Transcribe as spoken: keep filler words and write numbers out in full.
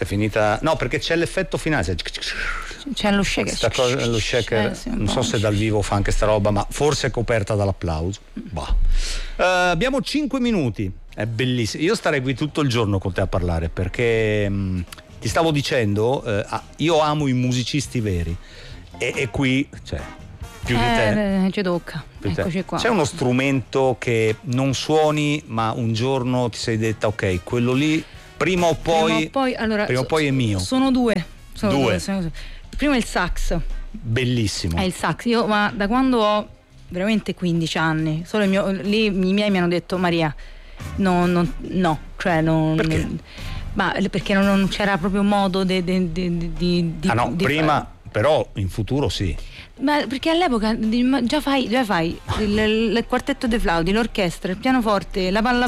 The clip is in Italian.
è finita. No, perché c'è l'effetto finale. C'è, c'è lo shaker. Sta cosa, lo shaker eh, sì, non so se dal vivo fa anche sta roba, ma forse è coperta dall'applauso. Bah. Uh, abbiamo cinque minuti. È bellissimo. Io starei qui tutto il giorno con te a parlare perché mh, ti stavo dicendo, eh, io amo i musicisti veri e, e qui, cioè, più di te. Eh, ci tocca. Eccoci qua. C'è uno strumento che non suoni, ma un giorno ti sei detta ok, quello lì prima o poi, prima o poi, allora, prima o poi è mio. Sono due. Sono due. due sono, prima il sax. Bellissimo. È il sax. Io ma da quando ho veramente quindici anni, solo il mio, lì i miei mi hanno detto Maria, no, no, no, cioè non. Perché? Non, ma perché non, non c'era proprio modo di di di di Ah no, di prima fare. Però in futuro sì. Ma perché all'epoca già fai, già fai il, il quartetto dei flauti, l'orchestra, il pianoforte, la pallavolo.